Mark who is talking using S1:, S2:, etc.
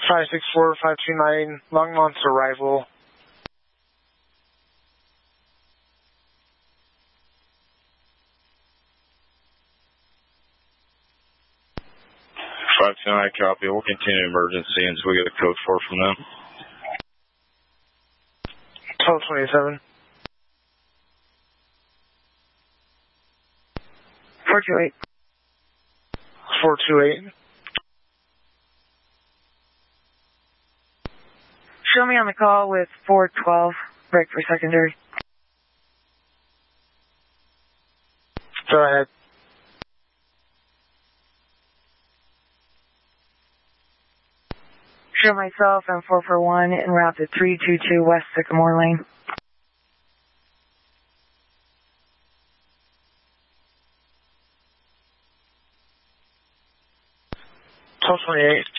S1: 564-529, Longmont's arrival.
S2: I copy. We'll continue emergency until we get a code 4 from them.
S1: 1227.
S3: 428.
S1: 428.
S3: Show me on the call with 412. Break for secondary.
S1: Go ahead.
S3: Show myself and 441 en route to 322 West Sycamore Lane.
S1: 1228.